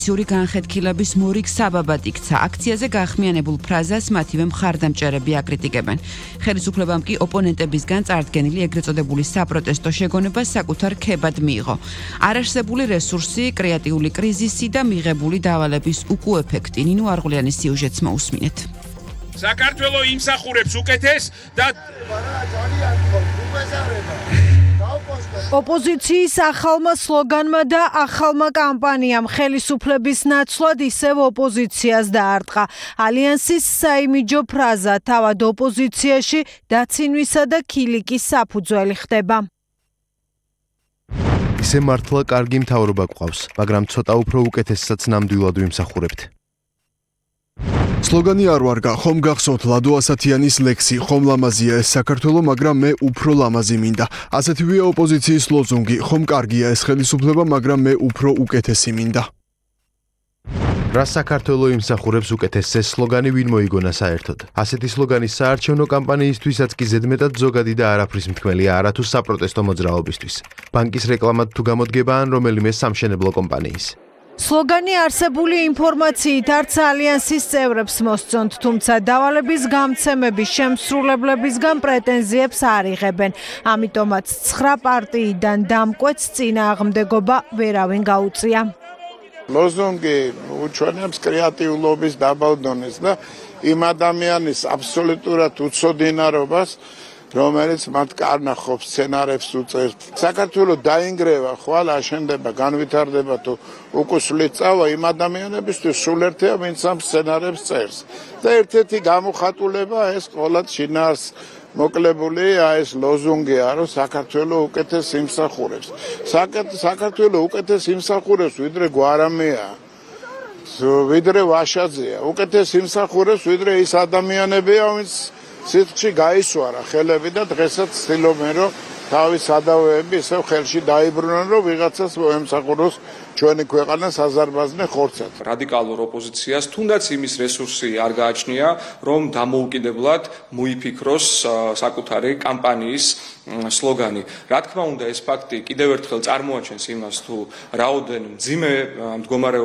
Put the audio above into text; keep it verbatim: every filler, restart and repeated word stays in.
იური განხეთქილების მორიგ საბაბად იქცა. აქციაზე გაახმიანებულ ფრაზას მათივე მხარდამჭერები აკრიტიკებენ. ხელისუფლებამ კი ოპონენტებისგან წარდგენილი ეგრეთ წოდებული საპროტესტო შეგონება საკუთარ ქებად მიიღო. არარსებული რესურსი, კრეატიული კრიზისი და მიღებული დავალების უკუეფექტი. ნინო არღულიანის სიუჟეტს მოусმინეთ. საქართველოს იმსახურებს უკეთეს და ოპოზიციის ახალმა სლოგანმა და ახალმა კამპანიამ ხელისუფლების ნაცვლად ისევ ოპოზიციას დაარტყა. ალიანსის საიმიჯო ფრაზა თავად ოპოზიციაში დაცინვისა და ქილიკის საფუძველი ხდება. ისე მართლა კარგი მთავრობა გვყავს, მაგრამ ცოტა უფრო უკეთესსაც ნამდვილად ვიმსახურებთ. სლოგანი არ ვარგა, ხომ გახსოვთ ლადო ასათიანის ლექსი, ხომ ლამაზია ეს საქართველო, მაგრამ მე უფრო ლამაზი მინდა. ასეთივეა ოპოზიციის ლოზუნგი, ხომ კარგია ეს ხელისუფლება, მაგრამ მე უფრო უკეთესი მინდა. რა საქართველო იმსახურებს უკეთესს ეს სლოგანი ვინ მოიგონა საერთოდ? ასეთი სლოგანის საარჩევნო კამპანიისთვისაც კი ზედმეტად ზოგადი და არაფრის მთქმელია არათუ საპროტესტო მოძრაობისთვის. ბანკის რეკლამად თუ გამოდგება ან რომელიმე სამშენებლო კომპანიის. სლოგანი არსებული ინფორმაციით არც ალიანსის წევრებს მოსწონთ, თუმცა დავალების გამცემების შემსრულებლებისგან პრეტენზიებს არ იღებენ. ამიტომაც ცხრა პარტიიდან დამკვეთს წინააღმდეგობა ვერავინ გაუწია. ლოზუნგი უჩვენებს კრეატიულობის დაბალ დონეს და იმ ადამიანის აბსოლუტურად უცოდინარობას, რომელიც მათ კარნახობს სცენარებს უწერს. საქართველოს დაინგრევა, ხვალ აშენდება, განვითარდება თუ უკუსვლით წავა იმ ადამიანებისთვის სულ ერთია, ვინც ამ სცენარებს წერს. და ერთ-ერთი გამოხატულება ეს ყოლად შინაარს მოკლებულია ეს ლოზუნგია, რომ საქართველოს უკეთეს იმსახურებს. საქართველოს უკეთეს იმსახურებს ვიდრე გვარამეა, ვიდრე ვაშაძეა, უკეთეს იმსახურებს ვიდრე ის ადამიანებია, ვინც სიტყვში გაისვარა ხელები და დღესაც ცდილობენ რომ თავის სადავეები ისევ ხელში დაიბრუნონ რომ ვიღაცას მოემსახუროს ჩვენი ქვეყანას აზარბაზნე ხორცად. რადიკალურ ოპოზიციას თუნდაც იმის რესურსი არ გააჩნია რომ დამოუკიდებლად მოიფიქროს საკუთარი კამპანიის სლოგანი. რა თქმა უნდა ეს ფაქტი კიდევ ერთხელ წარმოაჩენს იმას თუ რაოდენ მძიმე მდგომარეობა